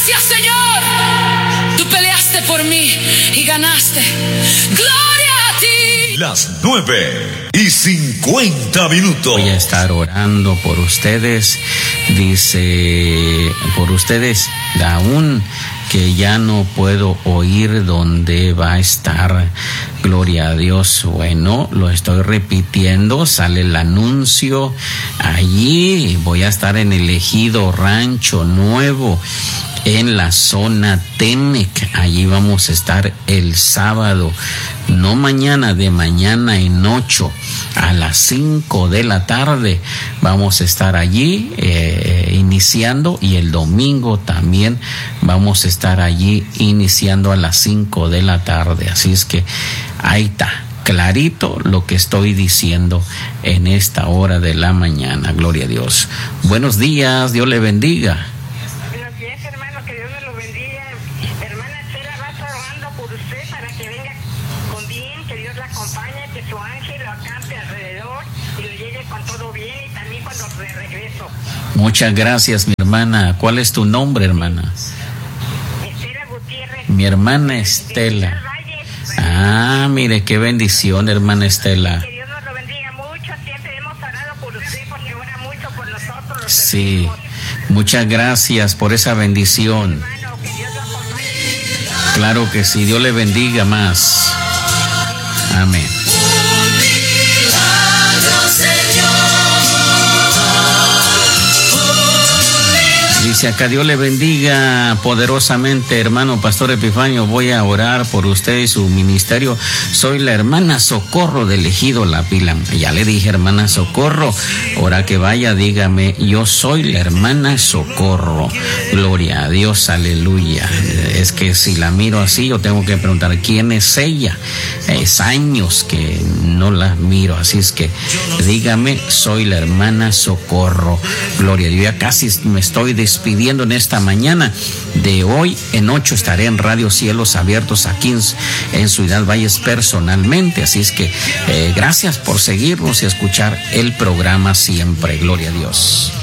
Gracias, Señor. Tú peleaste por mí y ganaste. Gloria a ti. Las 9:50. Voy a estar orando por ustedes. Dice, por ustedes, aún que ya no puedo oír dónde va a estar. Gloria a Dios. Bueno, lo estoy repitiendo, sale el anuncio allí. Voy a estar en el Ejido Rancho Nuevo, en la zona Tenec. Allí vamos a estar el sábado, no mañana, de mañana en 8 a las 5 de la tarde. Vamos a estar allí iniciando, y el domingo también vamos a estar allí iniciando a las 5 de la tarde. Así es que ahí está, clarito lo que estoy diciendo en esta hora de la mañana. Gloria a Dios. Buenos días, Dios le bendiga. Buenos días, hermano, que Dios me lo bendiga. Hermana Estela va a estar orando por usted para que venga con bien, que Dios la acompañe, que su ángel lo acampe alrededor y lo llegue con todo bien, y también cuando regreso. Muchas gracias, mi hermana. ¿Cuál es tu nombre, hermana? Estela Gutiérrez. Mi hermana Estela. Ah, mire, qué bendición, hermana Estela. Que Dios nos lo bendiga mucho. Siempre hemos orado por usted porque ora mucho por nosotros. Sí, muchas gracias por esa bendición. Hermano, que Dios lo acompañe. Claro que sí, Dios le bendiga más. Amén. Dice acá, Dios le bendiga poderosamente, hermano Pastor Epifanio. Voy a orar por usted y su ministerio. Soy la hermana Socorro del Ejido La Pila. Ya le dije, hermana Socorro. Ahora que vaya, dígame, yo soy la hermana Socorro. Gloria a Dios, aleluya. Es que si la miro así, yo tengo que preguntar quién es ella. Es años que no la miro, así es que dígame, soy la hermana Socorro. Gloria a Dios. Ya casi me estoy despidiendo en esta mañana. De hoy en 8 estaré en Radio Cielos Abiertos aquí en Ciudad Valles personalmente. Así es que gracias por seguirnos y escuchar el programa siempre. Gloria a Dios.